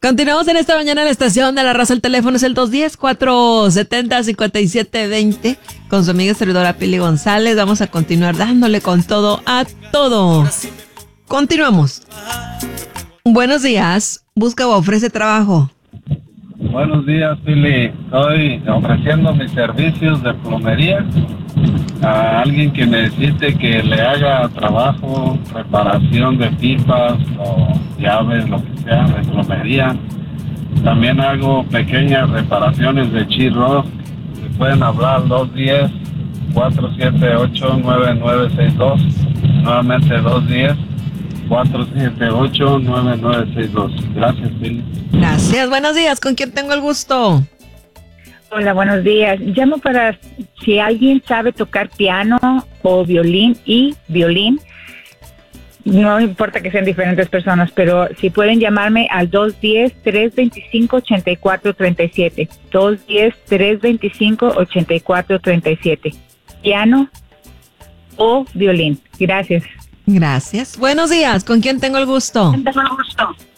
Continuamos en esta mañana en la estación de La Raza. El teléfono es el 210-470-5720 con su amiga servidora Pili González. Vamos a continuar dándole con todo a todo. Continuamos. Buenos días. ¿Busca o ofrece trabajo? Buenos días, Pili. Estoy ofreciendo mis servicios de plomería a alguien que necesite que le haga trabajo, reparación de pipas o llaves, lo que sea, de plomería. También hago pequeñas reparaciones de chirro. Me pueden hablar al 210-478-9962. Nuevamente 210-478-9962. Gracias, Pili. Gracias. Buenos días. ¿Con quién tengo el gusto? Hola, buenos días. Llamo para si alguien sabe tocar piano o violín y violín. No importa que sean diferentes personas, pero si pueden llamarme al 210-325-8437. 210-325-8437. Piano o violín. Gracias. Gracias. Buenos días. ¿Con quién tengo el gusto? Tengo el gusto.